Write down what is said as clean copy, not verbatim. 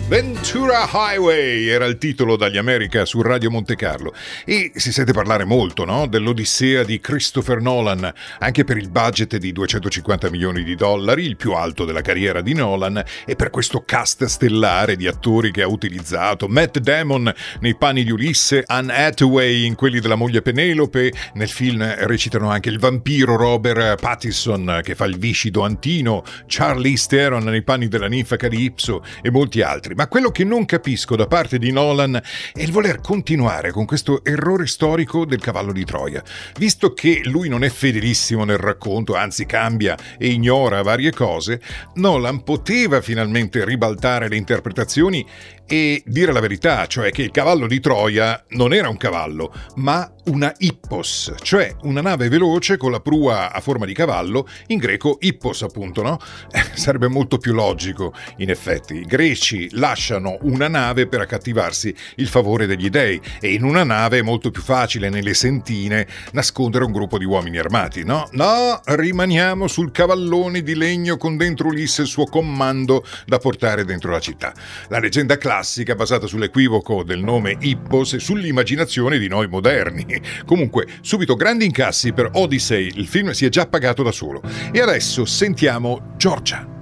Ventura Highway era il titolo dagli America su Radio Monte Carlo e si sente parlare molto, no? Dell'Odissea di Christopher Nolan, anche per il budget di 250 milioni di dollari, il più alto della carriera di Nolan, e per questo cast stellare di attori che ha utilizzato: Matt Damon nei panni di Ulisse, Anne Hathaway in quelli della moglie Penelope, nel film recitano anche il vampiro Robert Pattinson che fa il viscido Antino, Charlize Theron nei panni della ninfa Calypso e molti altri. Ma quello che non capisco da parte di Nolan è il voler continuare con questo errore storico del cavallo di Troia. Visto che lui non è fedelissimo nel racconto, anzi cambia e ignora varie cose, Nolan poteva finalmente ribaltare le interpretazioni e dire la verità, cioè che il cavallo di Troia non era un cavallo, ma una ippos, cioè una nave veloce con la prua a forma di cavallo, in greco ippos appunto, no? Sarebbe molto più logico, in effetti. I greci lasciano una nave per accattivarsi il favore degli dei e in una nave è molto più facile nelle sentine nascondere un gruppo di uomini armati, no? No, rimaniamo sul cavallone di legno con dentro Ulisse il suo comando da portare dentro la città. La leggenda classica basata sull'equivoco del nome Ippos e sull'immaginazione di noi moderni. Comunque, subito grandi incassi per Odyssey, il film si è già pagato da solo. E adesso sentiamo Georgia.